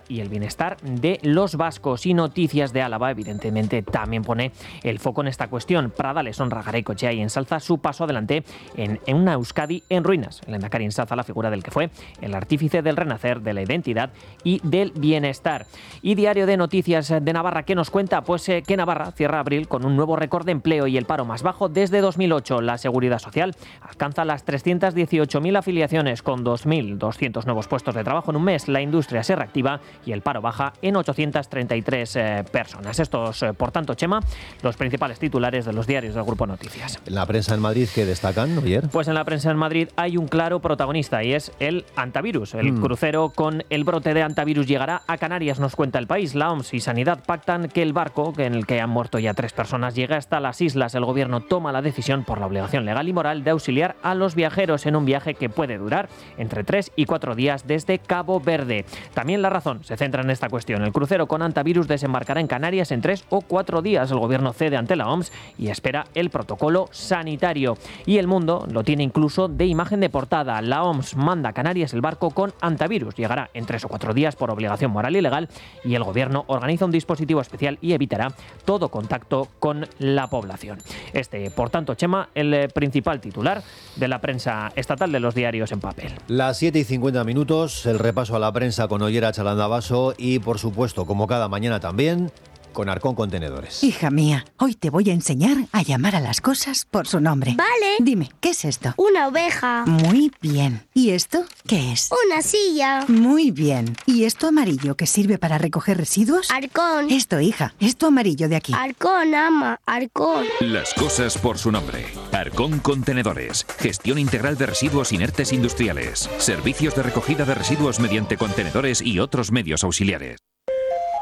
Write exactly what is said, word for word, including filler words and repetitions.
y el bienestar de los vascos. Y Noticias de Álava, evidentemente, también pone el foco en esta cuestión. Pradales honra Garaikoetxea y ensalza su paso adelante en, en una Euskadi en ruinas. El lehendakari ensalza la figura del que fue el artífice del renacer, de la identidad y del bienestar. Y Diario de Noticias de Navarra, ¿qué nos cuenta? Pues eh, que Navarra cierra abril con un nuevo récord de empleo y el paro más bajo desde dos mil ocho. La Seguridad Social alcanza las trescientos dieciocho mil afiliaciones con dos mil doscientos nuevos puestos de trabajo en un mes. La industria se reactiva y el paro baja en ochocientas treinta y tres eh, personas. Estos, eh, por tanto, Chema, los principales titulares de los diarios del Grupo Noticias. ¿En la prensa en Madrid qué destacan ayer? Pues en la prensa en Madrid hay un claro protagonista y es el antivirus. El mm. crucero con el brote de antivirus llegará a Canarias, nos cuenta El País. La O M S y Sanidad pactan que el barco, en el que han muerto ya tres personas, llegue hasta las islas. El gobierno toma la decisión por la obligación legal y moral de auxiliar a los viajeros en un viaje que puede durar entre tres y cuatro días desde Cabo Verde. También La Razón se centra en esta cuestión. El crucero con antivirus desembarcará en Canarias en tres o cuatro días. El gobierno cede ante la O M S y espera el protocolo sanitario. Y El Mundo lo tiene incluso de imagen de portada. La O M S manda a Canarias el barco con antivirus. Llegará en tres o cuatro días por obligación moral y legal y el gobierno organiza un dispositivo especial y evitará todo contacto con la población. Este, por tanto, Chema, el principal titular de la prensa estatal de los diarios en papel. Las siete y cincuenta minutos, el repaso a la prensa con Ollera Chalandabaso y, por supuesto, como cada mañana también, con Arcón Contenedores. Hija mía, hoy te voy a enseñar a llamar a las cosas por su nombre. Vale. Dime, ¿qué es esto? Una oveja. Muy bien. ¿Y esto qué es? Una silla. Muy bien. ¿Y esto amarillo que sirve para recoger residuos? Arcón. Esto, hija, esto amarillo de aquí. Arcón, ama, Arcón. Las cosas por su nombre. Arcón Contenedores. Gestión integral de residuos inertes industriales. Servicios de recogida de residuos mediante contenedores y otros medios auxiliares.